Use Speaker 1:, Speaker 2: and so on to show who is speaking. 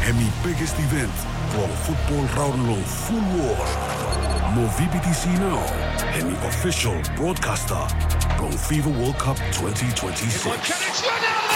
Speaker 1: Hemi biggest event from football round long full war. Mo VBTC now. Hemi official broadcaster from FIFA World Cup 2026.